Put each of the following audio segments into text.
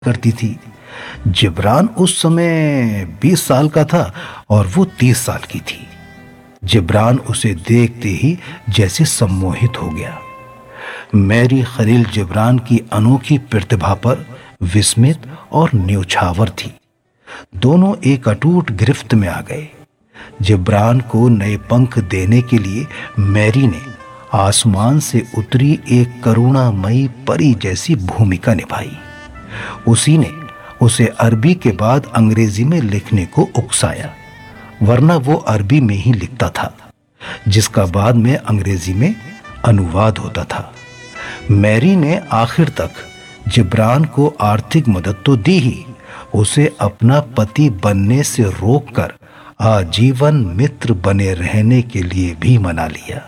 करती थी। जिब्रान उस समय 20 साल का था और वो 30 साल की थी। जिब्रान उसे देखते ही जैसे सम्मोहित हो गया। मैरी खलील जिब्रान की अनोखी प्रतिभा पर विस्मित और न्यौछावर थी। दोनों एक अटूट गिरफ्त में आ गए। जिब्रान को नए पंख देने के लिए मैरी ने आसमान से उतरी एक करुणामयी परी जैसी भूमिका निभाई। उसी ने उसे अरबी के बाद अंग्रेजी में लिखने को उकसाया, वरना वो अरबी में ही लिखता था, जिसका बाद में अंग्रेजी में अनुवाद होता था। मैरी ने आखिर तक जिब्रान को आर्थिक मदद तो दी ही, उसे अपना पति बनने से रोककर आजीवन मित्र बने रहने के लिए भी मना लिया।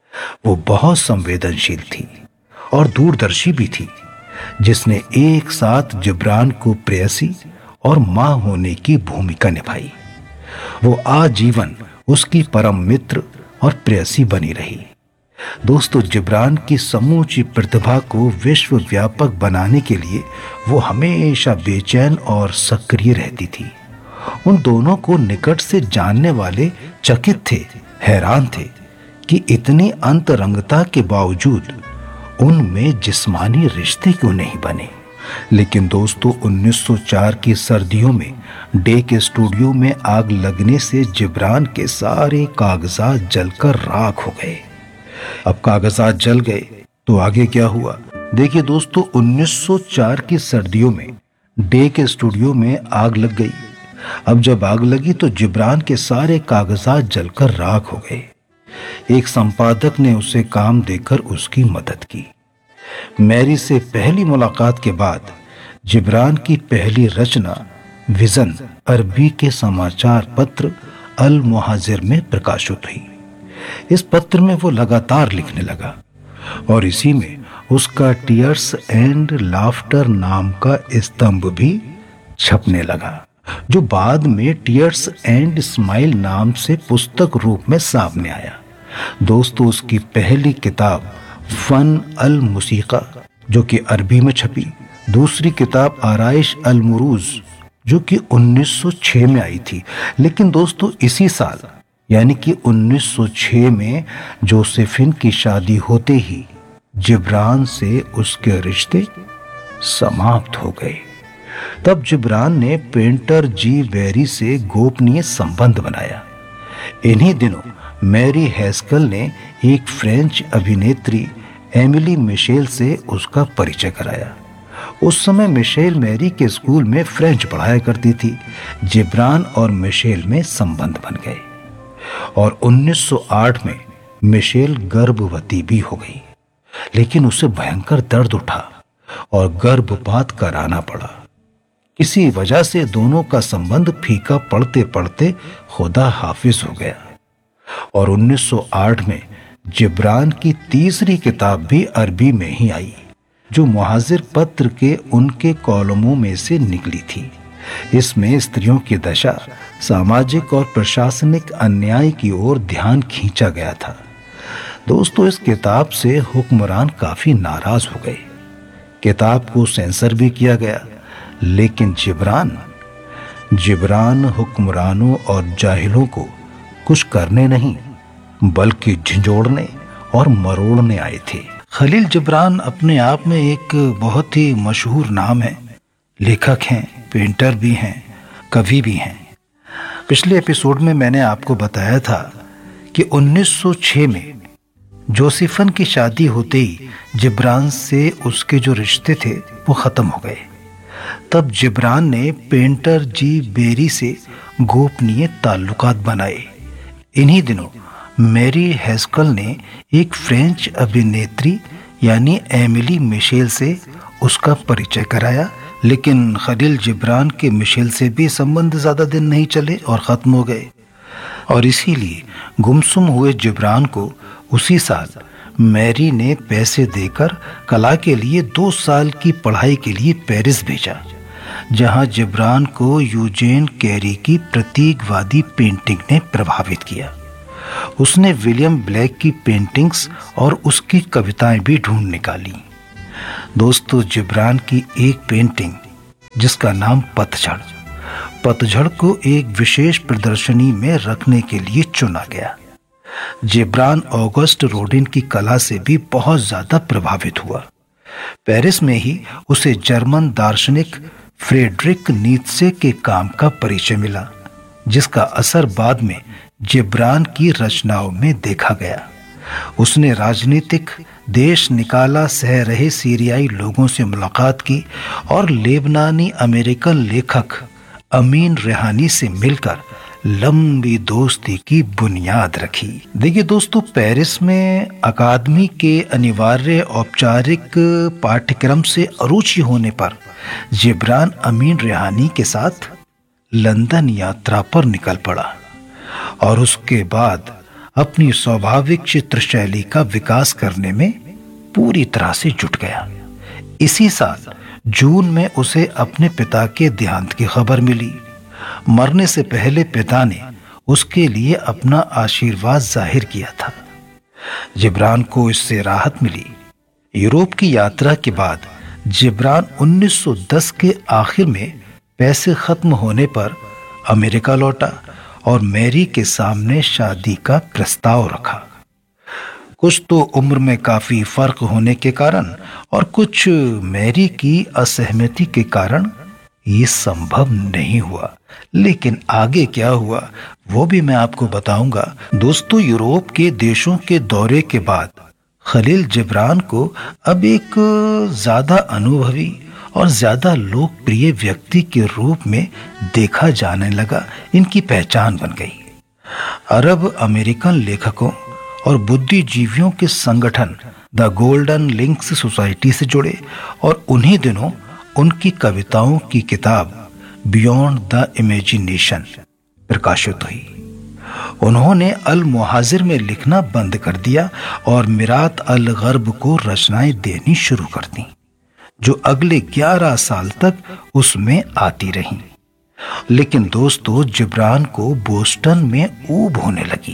वो बहुत संवेदनशील थी और दूरदर्शी भी थी, जिसने एक साथ जिब्रान को प्रेयसी और मां होने की भूमिका निभाई। वो आजीवन उसकी परम मित्र और प्रेयसी बनी रही। दोस्तों, जिब्रान की समूची प्रतिभा को विश्वव्यापक बनाने के लिए वो हमेशा बेचैन और सक्रिय रहती थी। उन दोनों को निकट से जानने वाले चकित थे, हैरान थे कि इतनी अंतरंगता के बावजूद उनमें जिस्मानी रिश्ते क्यों नहीं बने। लेकिन दोस्तों, 1904 की सर्दियों में डे के स्टूडियो में आग लगने से जिब्रान के सारे कागजात जलकर राख हो गए। अब कागजात जल गए तो आगे क्या हुआ? देखिए दोस्तों, 1904 की सर्दियों में डे के स्टूडियो में आग लग गई। अब जब आग लगी तो जिब्रान के सारे कागजात जलकर राख हो गए। एक संपादक ने उसे काम देकर उसकी मदद की। मैरी से पहली मुलाकात के बाद जिब्रान की पहली रचना विजन अरबी के समाचार पत्र अल मुहाजिर में प्रकाशित हुई। इस पत्र में वो लगातार लिखने लगा और इसी में उसका टीयर्स एंड लाफ्टर नाम का स्तंभ भी छपने लगा, जो बाद में टीयर्स एंड स्माइल नाम से पुस्तक रूप में सामने आया। दोस्तों, उसकी पहली किताब फन अल मुसीका, जो कि अरबी में छपी, दूसरी किताब आराइश अल मुरूज, जो कि 1906 में आई थी। लेकिन दोस्तों, इसी साल यानी कि 1906 में जोसेफिन की शादी होते ही जिब्रान से उसके रिश्ते समाप्त हो गए। तब जिब्रान ने पेंटर जी वेरी से गोपनीय संबंध बनाया। इन्हीं दिनों मैरी हैस्कल ने एक फ्रेंच अभिनेत्री एमिली मिशेल से उसका परिचय कराया। उस समय मिशेल मैरी के स्कूल में फ्रेंच पढ़ाया करती थी। जिब्रान और मिशेल में संबंध बन गए और 1908 में मिशेल गर्भवती भी हो गई। लेकिन उसे भयंकर दर्द उठा और गर्भपात कराना पड़ा। इसी वजह से दोनों का संबंध फीका पड़ते पड़ते खुदा हाफिज हो गया और 1908 में जिब्रान की तीसरी किताब भी अरबी में ही आई, जो मुहाजिर पत्र के उनके कॉलमों में से निकली थी। इसमें स्त्रियों की दशा, सामाजिक और प्रशासनिक अन्याय की ओर ध्यान खींचा गया था। दोस्तों, इस किताब से हुक्मरान काफी नाराज हो गए। किताब को सेंसर भी किया गया, लेकिन जिब्रान हुक्मरानों और जाहिलों को कुछ करने नहीं बल्कि झंझोड़ने और मरोड़ने आए थे। खलील जिब्रान अपने आप में एक बहुत ही मशहूर नाम है। लेखक हैं, पेंटर भी हैं, कवि भी हैं। पिछले एपिसोड में मैंने आपको बताया था कि 1906 में जोसेफिन की शादी होते ही जिब्रान से उसके जो रिश्ते थे वो खत्म हो गए। तब जिब्रान ने पेंटर जी बेरी से गोपनीय ताल्लुकात बनाए। इन्हीं दिनों मैरी हैस्कल ने एक फ्रेंच अभिनेत्री यानी एमिली मिशेल से उसका परिचय कराया। लेकिन खलील जिब्रान के मिशेल से भी संबंध ज्यादा दिन नहीं चले और खत्म हो गए और इसीलिए गुमसुम हुए जिब्रान को उसी साल मैरी ने पैसे देकर कला के लिए 2 साल की पढ़ाई के लिए पेरिस भेजा, जहां जिब्रान को यूजेन कैरी की प्रतीकवादी पेंटिंग ने प्रभावित किया। उसने विलियम ब्लैक की पेंटिंग्स और उसकी कविताएं भी ढूंढ निकाली। दोस्तों, जिब्रान की एक पेंटिंग जिसका नाम पतझड़। पतझड़ को एक विशेष प्रदर्शनी में रखने के लिए चुना गया। जिब्रान ऑगस्ट रोडिन की कला से भी बहुत ज्यादा प्रभावित हुआ। पेरिस में ही उसे जर्मन दार्शनिक फ्रेडरिक नीत्शे के काम का परिचय मिला, जिसका असर बाद में जिब्रान की रचनाओं में देखा गया। उसने राजनीतिक देश निकाला सह रहे सीरियाई लोगों से मुलाकात की और लेबनानी अमेरिकन लेखक अमीन रेहानी से मिलकर लंबी दोस्ती की बुनियाद रखी। देखिए दोस्तों, पेरिस में अकादमी के अनिवार्य औपचारिक पाठ्यक्रम से अरुचि होने पर जिब्रान अमीन रेहानी के साथ लंदन यात्रा पर निकल पड़ा और उसके बाद अपनी स्वाभाविक चित्र शैली का विकास करने में पूरी तरह से जुट गया। इसी साल जून में उसे अपने पिता के देहांत की खबर मिली। मरने से पहले पिता ने उसके लिए अपना आशीर्वाद जाहिर किया था। जिब्रान को इससे राहत मिली। यूरोप की यात्रा के बाद जिब्रान 1910 के आखिर में पैसे खत्म होने पर अमेरिका लौटा और मैरी के सामने शादी का प्रस्ताव रखा। कुछ तो उम्र में काफी फर्क होने के कारण और कुछ मैरी की असहमति के कारण ये संभव नहीं हुआ। लेकिन आगे क्या हुआ वो भी मैं आपको बताऊंगा। दोस्तों, यूरोप के देशों के दौरे के बाद खलील जिब्रान को अब एक ज्यादा अनुभवी और ज्यादा लोकप्रिय व्यक्ति के रूप में देखा जाने लगा। इनकी पहचान बन गई। अरब अमेरिकन लेखकों और बुद्धिजीवियों के संगठन द गोल्डन लिंक्स सोसाइटी से जुड़े और उन्हीं दिनों उनकी कविताओं की किताब बियॉन्ड द इमेजिनेशन प्रकाशित हुई। उन्होंने अल मुहाजिर में लिखना बंद कर दिया और मिरात अल गर्ब को रचनाएं देनी शुरू कर दी, जो अगले 11 साल तक उसमें आती रहीं। लेकिन दोस्तों, जिब्रान को बोस्टन में ऊब होने लगी।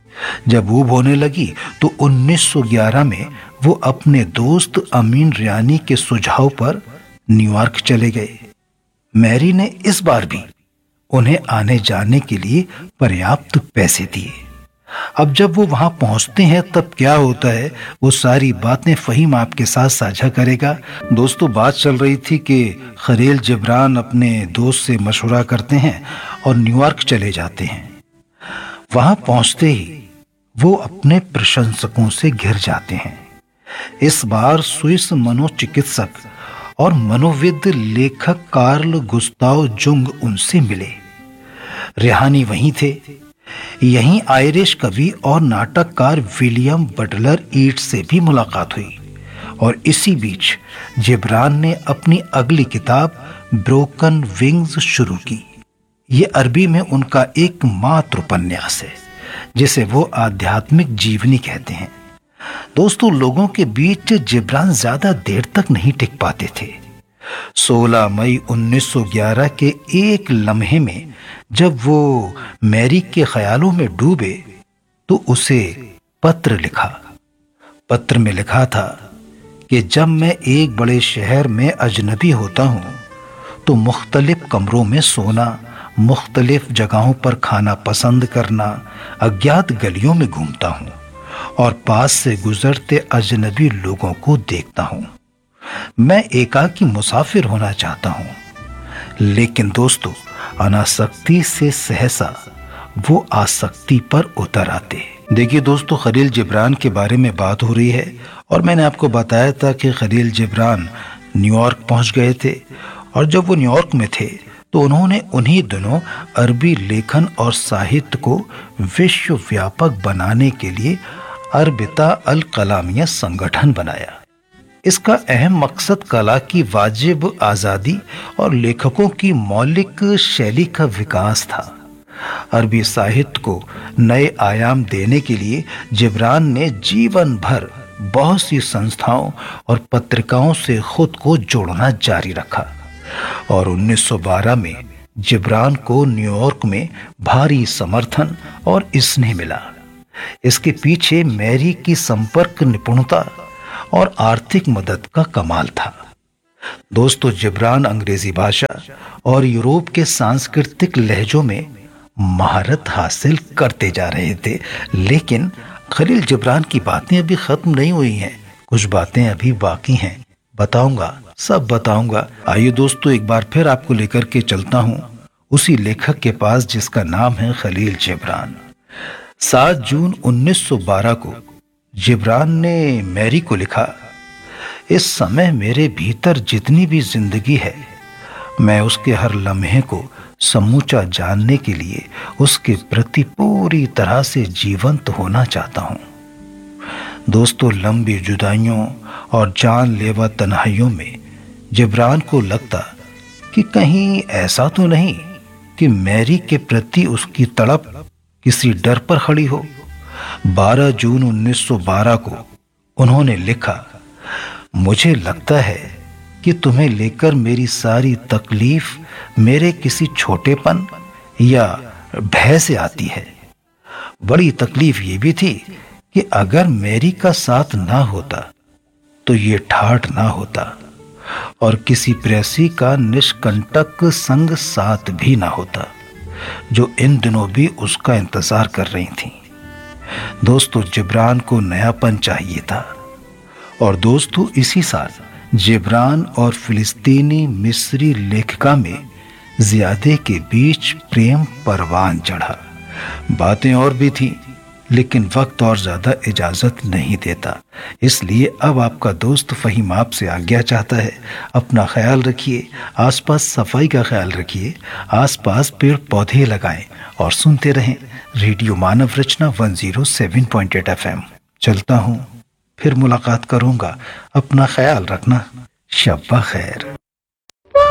जब ऊब होने लगी तो 1911 में वो अपने दोस्त अमीन रेहानी के सुझाव पर न्यूयॉर्क चले गए। मैरी ने इस बार भी उन्हें आने जाने के लिए पर्याप्त पैसे दिए। अब जब वो वहां पहुंचते हैं तब क्या होता है वो सारी बातें फहीम आपके साथ साझा करेगा। दोस्तों, बात चल रही थी कि खलील जिब्रान अपने दोस्त से मशवरा करते हैं और न्यूयॉर्क चले जाते हैं। वहां पहुंचते ही वो अपने प्रशंसकों से घिर जाते हैं। इस बार स्विस मनोचिकित्सक और मनोविद लेखक कार्ल गुस्ताव जुंग उनसे मिले। रेहानी वहीं थे। यहीं आयरिश कवि और नाटककार विलियम बटलर ईट से भी मुलाकात हुई और इसी बीच जिब्रान ने अपनी अगली किताब ब्रोकन विंग्स शुरू की। ये अरबी में उनका एकमात्र उपन्यास है जिसे वो आध्यात्मिक जीवनी कहते हैं। दोस्तों, लोगों के बीच जिब्रान ज्यादा देर तक नहीं टिक पाते थे। 16 मई 1911 के एक लम्हे में जब वो मैरी के ख्यालों में डूबे तो उसे पत्र लिखा। पत्र में लिखा था कि जब मैं एक बड़े शहर में अजनबी होता हूँ तो मुख्तलिफ कमरों में सोना, मुख्तलिफ जगहों पर खाना पसंद करना, अज्ञात गलियों में घूमता हूँ और पास से गुजरते अजनबी लोगों को देखता हूँ। मैं एकाकी मुसाफिर होना चाहता हूँ। लेकिन दोस्तों, अनासक्ति से सहसा वो आसक्ति पर उतर आते। देखिए दोस्तों, खलील जिब्रान के बारे में बात हो रही है और मैंने आपको बताया था कि खलील जिब्रान न्यूयॉर्क पहुंच गए थे और जब वो न्यूयॉर्क में थे तो उन्होंने उन्हीं दिनों अरबी लेखन और साहित्य को विश्वव्यापक बनाने के लिए अरबिता अल कलामिया संगठन बनाया। इसका अहम मकसद कला की वाजिब आज़ादी और लेखकों की मौलिक शैली का विकास था। अरबी साहित्य को नए आयाम देने के लिए जिब्रान ने जीवन भर बहुत सी संस्थाओं और पत्रिकाओं से खुद को जोड़ना जारी रखा और 1912 में जिब्रान को न्यूयॉर्क में भारी समर्थन और स्नेह मिला। इसके पीछे मैरी की संपर्क निपुणता और आर्थिक मदद का कमाल था। दोस्तों, जिब्रान अंग्रेजी भाषा और यूरोप के सांस्कृतिक लहजों में महारत हासिल करते जा रहे थे, लेकिन खलील जिब्रान की बातें अभी खत्म नहीं हुई हैं। कुछ बातें अभी बाकी हैं। बताऊंगा, सब बताऊंगा। आइए दोस्तों, एक बार फिर आपको लेकर के चलता हूं उसी लेखक के पास जिसका नाम है खलील जिब्रान। 7 जून 1912 को जिब्रान ने मैरी को लिखा, इस समय मेरे भीतर जितनी भी जिंदगी है, मैं उसके हर लम्हे को समूचा जानने के लिए उसके प्रति पूरी तरह से जीवंत होना चाहता हूं। दोस्तों, लंबी जुदाइयों और जानलेवा तन्हाइयों में जिब्रान को लगता कि कहीं ऐसा तो नहीं कि मैरी के प्रति उसकी तड़प किसी डर पर खड़ी हो। 12 जून 1912 को उन्होंने लिखा, मुझे लगता है कि तुम्हें लेकर मेरी सारी तकलीफ मेरे किसी छोटेपन या भय से आती है। बड़ी तकलीफ ये भी थी कि अगर मैरी का साथ ना होता तो ये ठाठ ना होता और किसी प्रेसी का निष्कंटक संग साथ भी ना होता, जो इन दिनों भी उसका इंतजार कर रही थी। दोस्तों, जिब्रान को नयापन चाहिए था। और दोस्तों, इसी साल जिब्रान और फिलिस्तीनी मिस्री लेखिका में ज़ियादे के बीच प्रेम परवान चढ़ा। बातें और भी थीं, लेकिन वक्त और ज़्यादा इजाज़त नहीं देता। इसलिए अब आपका दोस्त फ़हीम आपसे आज्ञा चाहता है, अपना ख्याल रखिए, आसपास सफाई का ख्याल रखिए, आसपास पेड़ पौधे लगाएं और सुनते रहें रेडियो मानव रचना 107.8 FM। चलता हूँ, फिर मुलाकात करूंगा। अपना ख्याल रखना। शब्बा खैर।